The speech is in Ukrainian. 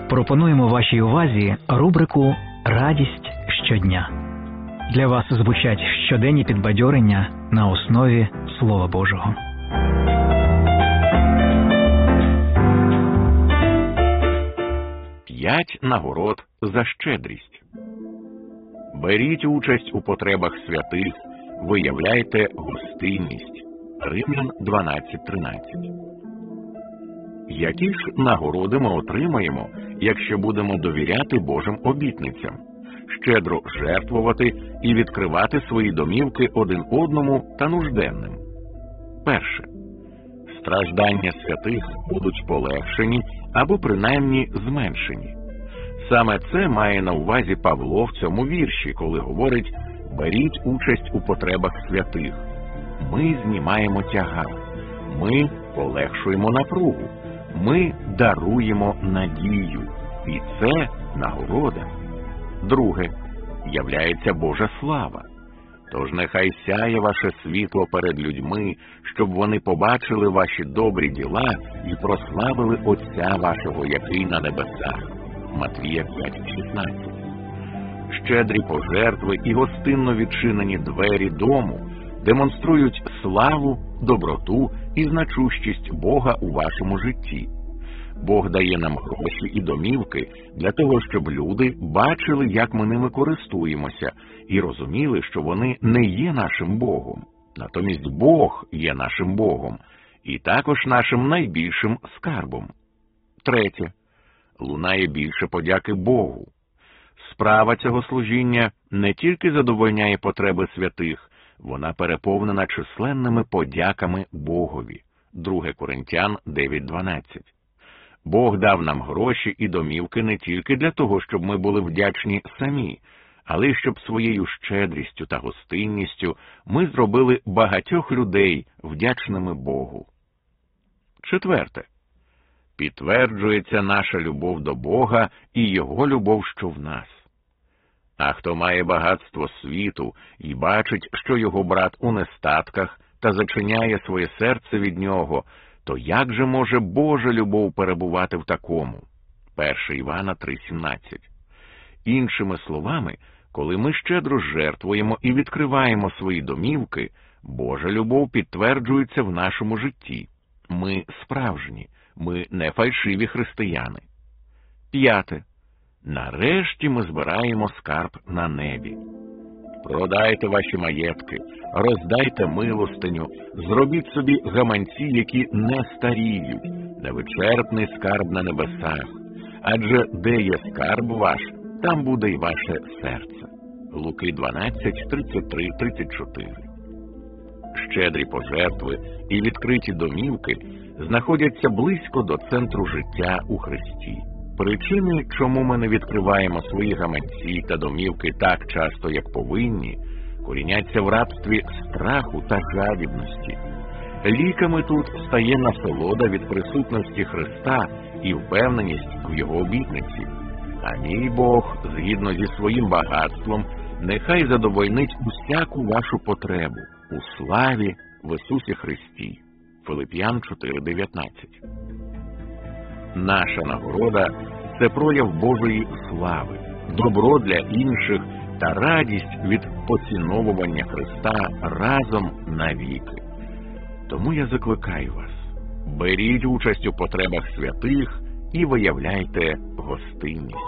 Пропонуємо вашій увазі рубрику «Радість щодня». Для вас звучать щоденні підбадьорення на основі Слова Божого. П'ять нагород за щедрість. Беріть участь у потребах святих, виявляйте гостинність. Римлян 12:13. Які ж нагороди ми отримаємо, якщо будемо довіряти Божим обітницям, щедро жертвувати і відкривати свої домівки один одному та нужденним? Перше. Страждання святих будуть полегшені або принаймні зменшені. Саме це має на увазі Павло в цьому вірші, коли говорить «беріть участь у потребах святих». Ми знімаємо тягар, ми полегшуємо напругу, ми даруємо надію. І це нагорода. Друге. Являється Божа слава. Тож нехай сяє ваше світло перед людьми, щоб вони побачили ваші добрі діла і прославили Отця вашого, який на небесах. Матвія 5:16. Щедрі пожертви і гостинно відчинені двері дому демонструють славу, доброту і значущість Бога у вашому житті. Бог дає нам гроші і домівки для того, щоб люди бачили, як ми ними користуємося, і розуміли, що вони не є нашим Богом. Натомість Бог є нашим Богом, і також нашим найбільшим скарбом. Третє. Лунає більше подяки Богу. Справа цього служіння не тільки задовольняє потреби святих, вона переповнена численними подяками Богові. 2 Коринтян 9:12. Бог дав нам гроші і домівки не тільки для того, щоб ми були вдячні самі, але й щоб своєю щедрістю та гостинністю ми зробили багатьох людей вдячними Богу. Четверте. Підтверджується наша любов до Бога і Його любов, що в нас. А хто має багатство світу і бачить, що його брат у нестатках та зачиняє своє серце від нього, то як же може Божа любов перебувати в такому? 1 Івана 3:17. Іншими словами, коли ми щедро жертвуємо і відкриваємо свої домівки, Божа любов підтверджується в нашому житті. Ми справжні, ми не фальшиві християни. П'яте. Нарешті ми збираємо скарб на небі. Продайте ваші маєтки, роздайте милостиню, зробіть собі гаманці, які не старіють, невичерпний скарб на небесах. Адже де є скарб ваш, там буде й ваше серце. Луки 12:33-34. Щедрі пожертви і відкриті домівки знаходяться близько до центру життя у Христі. Причини, чому ми не відкриваємо свої гаманці та домівки так часто, як повинні, коріняться в рабстві страху та жадібності. Ліками тут стає насолода від присутності Христа і впевненість в Його обітниці. А мій Бог, згідно зі своїм багатством, нехай задовольнить усяку вашу потребу у славі в Ісусі Христі. Филип'ян 4:19. Наша нагорода – це прояв Божої слави, добро для інших та радість від поціновування Христа разом навіки. Тому я закликаю вас, беріть участь у потребах святих і виявляйте гостинність.